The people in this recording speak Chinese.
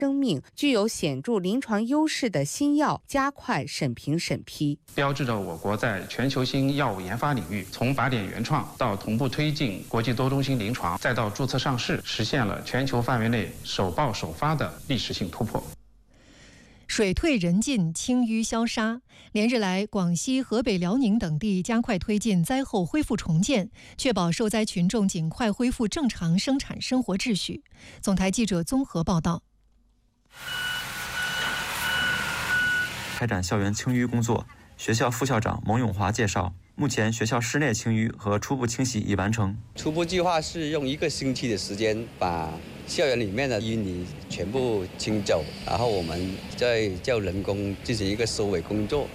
生命具有显著临床优势的新药加快审评审批， 标志着我国在全球新药物研发领域，从靶点原创到同步推进国际多中心临床，再到注册上市，实现了全球范围内首报首发的历史性突破。 水退人进，清淤消杀。连日来，广西、河北、辽宁等地加快推进灾后恢复重建，确保受灾群众尽快恢复正常生产生活秩序。总台记者综合报道。 开展校园清淤工作，学校副校长蒙永华介绍，目前学校室内清淤和初步清洗已完成。 初步计划是用1个星期的时间把校园里面的淤泥全部清走，然后我们再叫人工进行一个收尾工作。